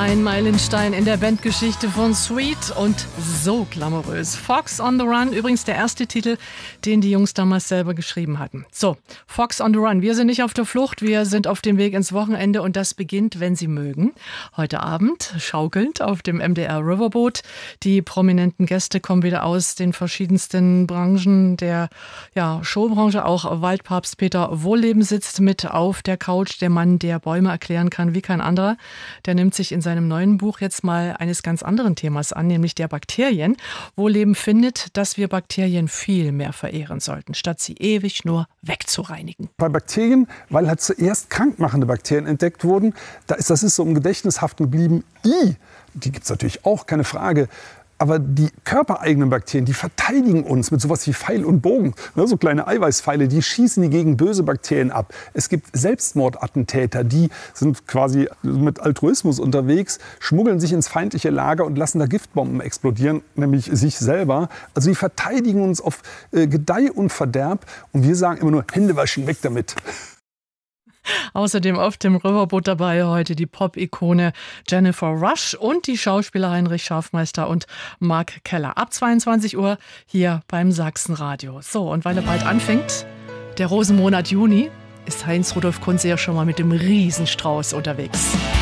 Ein Meilenstein in der Bandgeschichte von Sweet und so glamourös. Fox on the Run, übrigens der erste Titel, den die Jungs damals selber geschrieben hatten. So, Fox on the Run. Wir sind nicht auf der Flucht, wir sind auf dem Weg ins Wochenende und das beginnt, wenn Sie mögen. Heute Abend schaukelnd auf dem MDR Riverboat. Die prominenten Gäste kommen wieder aus den verschiedensten Branchen der Showbranche. Auch Waldpapst Peter Wohlleben sitzt mit auf der Couch. Der Mann, der Bäume erklären kann wie kein anderer. Der nimmt sich in seinem neuen Buch jetzt mal eines ganz anderen Themas an, nämlich der Bakterien. Wohlleben findet, dass wir Bakterien viel mehr verehren sollten, statt sie ewig nur wegzureinigen. Bei Bakterien, weil halt zuerst krankmachende Bakterien entdeckt wurden, das ist so im Gedächtnis haften geblieben. Die gibt es natürlich auch, keine Frage. Aber die körpereigenen Bakterien, die verteidigen uns mit sowas wie Pfeil und Bogen. So kleine Eiweißpfeile, die schießen die gegen böse Bakterien ab. Es gibt Selbstmordattentäter, die sind quasi mit Altruismus unterwegs, schmuggeln sich ins feindliche Lager und lassen da Giftbomben explodieren, nämlich sich selber. Also die verteidigen uns auf Gedeih und Verderb. Und wir sagen immer nur, Hände waschen, weg damit. Außerdem auf dem Riverboat dabei heute die Pop-Ikone Jennifer Rush und die Schauspieler Heinrich Schafmeister und Mark Keller. Ab 22 Uhr hier beim Sachsenradio. So, und weil er bald anfängt, der Rosenmonat Juni, ist Heinz Rudolf Kunze ja schon mal mit dem Riesenstrauß unterwegs.